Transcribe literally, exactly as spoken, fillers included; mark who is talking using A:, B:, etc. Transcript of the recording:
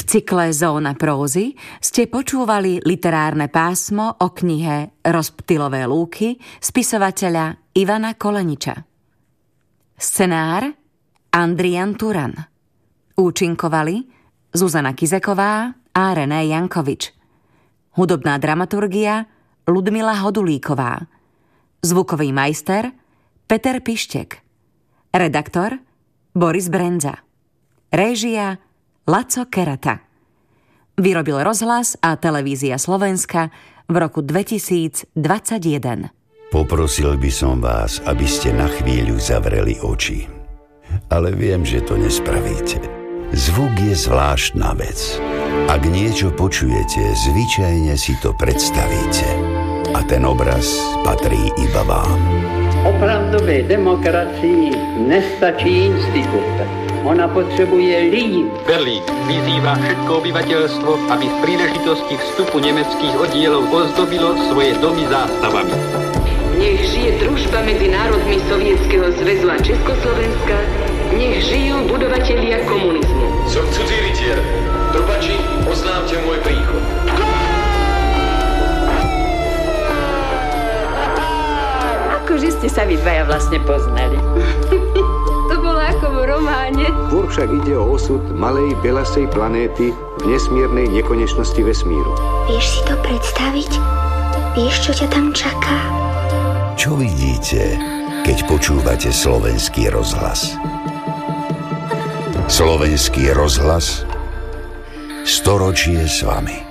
A: cykle Zóna prózy ste počúvali literárne pásmo o knihe Rozptylové lúky spisovateľa Ivana Koleniča. Scenár Andrian Turan. Účinkovali Zuzana Kizeková a René Jankovič. Hudobná dramaturgia Ludmila Hodulíková. Zvukový majster Peter Pištek. Redaktor Boris Brendza. Réžia Laco Kerata. Vyrobil Rozhlas a Televízia Slovenska v roku dvetisícdvadsaťjeden. Poprosil by som vás, aby ste na chvíľu zavreli oči. Ale viem, že to nespravíte. Zvuk je zvláštna vec. Ak niečo počujete, zvyčajne si to predstavíte. A ten obraz patrí iba vám.
B: Opravdové demokracii nestačí institut. Ona potřebuje lidi.
C: Berlín vyzývá všetko obyvateľstvo, aby v príležitosti vstupu nemeckých oddielov ozdobilo svoje domy zástavami.
D: Nech žije družba medzi národmi Sovietskeho zväzu a Československa, nech žijú budovatelia komunizmu.
E: Som cudzí rytier. Trubači, oznámte môj príchod.
F: Akože ste sa vy dvaja vlastne poznali.
D: To bolo ako v románe.
G: Tvor však ide o osud malej belasej planéty v nesmiernej nekonečnosti vesmíru.
H: Vieš si to predstaviť? Vieš, čo ťa tam čaká?
I: Čo vidíte, keď počúvate Slovenský rozhlas? Slovenský rozhlas, storočie s vami.